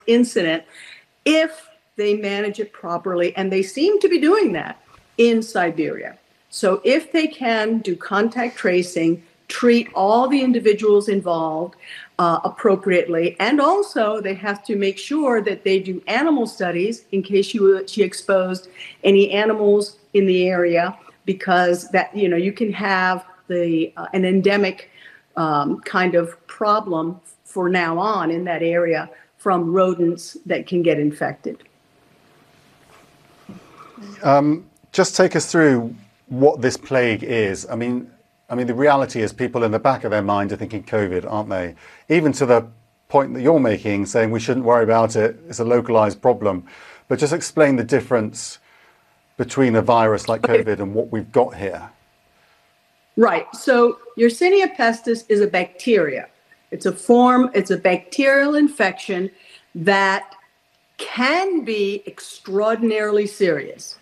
incident if they manage it properly, and they seem to be doing that in Siberia. So if they can do contact tracing, treat all the individuals involved appropriately, and also they have to make sure that they do animal studies in case she exposed any animals in the area, because that, you know, you can have an endemic kind of problem for now on in that area from rodents that can get infected. Just take us through what this plague is. I mean, the reality is people in the back of their mind are thinking COVID, aren't they? Even to the point that you're making, saying we shouldn't worry about it, it's a localized problem. But just explain the difference between a virus like COVID and what we've got here. Right. So Yersinia pestis is a bacteria. It's a bacterial infection that can be extraordinarily serious.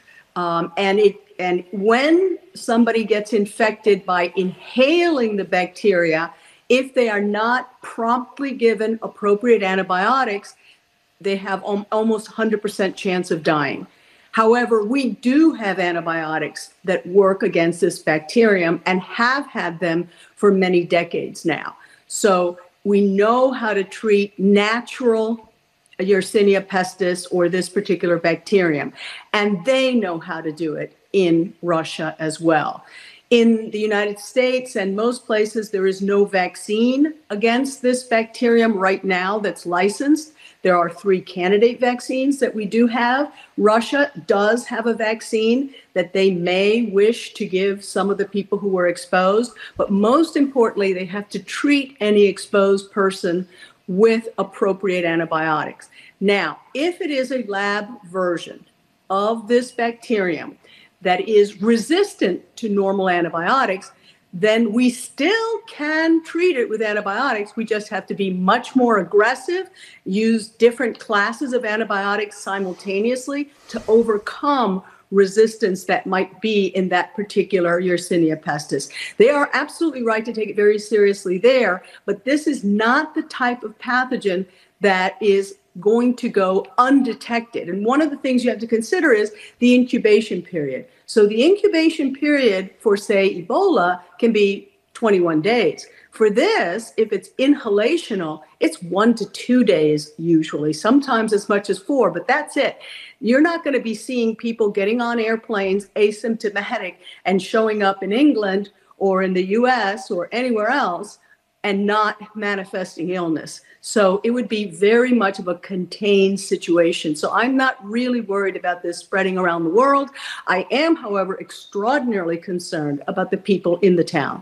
And when somebody gets infected by inhaling the bacteria, if they are not promptly given appropriate antibiotics, they have almost 100% chance of dying. However, we do have antibiotics that work against this bacterium and have had them for many decades now. So we know how to treat natural Yersinia pestis or this particular bacterium, and they know how to do it in Russia as well. In the United States and most places, there is no vaccine against this bacterium right now that's licensed. There are 3 candidate vaccines that we do have. Russia does have a vaccine that they may wish to give some of the people who were exposed, but most importantly, they have to treat any exposed person with appropriate antibiotics. Now, if it is a lab version of this bacterium that is resistant to normal antibiotics, then we still can treat it with antibiotics. We just have to be much more aggressive, use different classes of antibiotics simultaneously to overcome resistance that might be in that particular Yersinia pestis. They are absolutely right to take it very seriously there, but this is not the type of pathogen that is going to go undetected. And one of the things you have to consider is the incubation period. So the incubation period for, say, Ebola can be 21 days. For this, if it's inhalational, it's 1 to 2 days usually, sometimes as much as 4, but that's it. You're not going to be seeing people getting on airplanes asymptomatic and showing up in England or in the US or anywhere else and not manifesting illness. So it would be very much of a contained situation. So I'm not really worried about this spreading around the world. I am, however, extraordinarily concerned about the people in the town.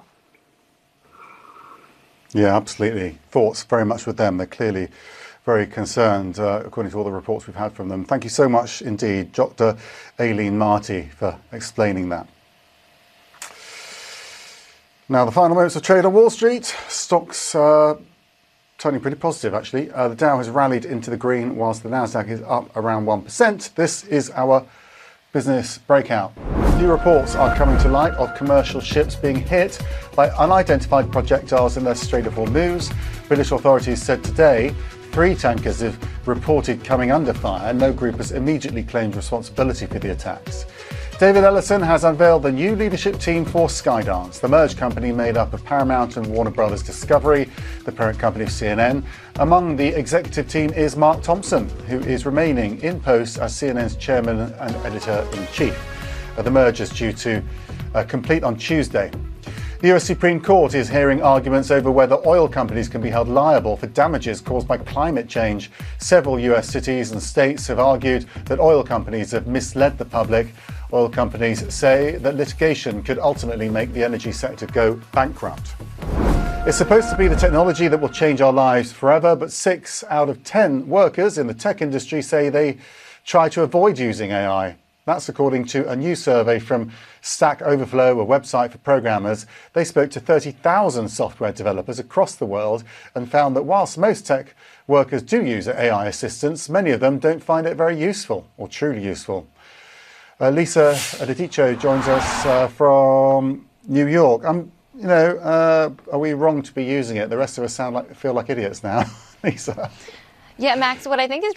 Yeah, absolutely. Thoughts very much with them. They're clearly very concerned, according to all the reports we've had from them. Thank you so much indeed, Dr. Aileen Marty, for explaining that. Now, the final moments of trade on Wall Street. Stocks turning pretty positive, actually. The Dow has rallied into the green, whilst the Nasdaq is up around 1%. This is our business breakout. New reports are coming to light of commercial ships being hit by unidentified projectiles in the Strait of Hormuz. British authorities said today 3 tankers have reported coming under fire. No group has immediately claimed responsibility for the attacks. David Ellison has unveiled the new leadership team for Skydance, the merged company made up of Paramount and Warner Brothers Discovery, the parent company of CNN. Among the executive team is Mark Thompson, who is remaining in post as CNN's chairman and editor-in-chief. The merger is due to complete on Tuesday. The US Supreme Court is hearing arguments over whether oil companies can be held liable for damages caused by climate change. Several US cities and states have argued that oil companies have misled the public. Oil companies say that litigation could ultimately make the energy sector go bankrupt. It's supposed to be the technology that will change our lives forever, but 6 out of 10 workers in the tech industry say they try to avoid using AI. That's according to a new survey from Stack Overflow, a website for programmers. They spoke to 30,000 software developers across the world and found that whilst most tech workers do use AI assistants, many of them don't find it very useful or truly useful. Lisa Adedicho joins us from New York. Are we wrong to be using it? The rest of us feel like idiots now. Lisa. Yeah, Max, what I think is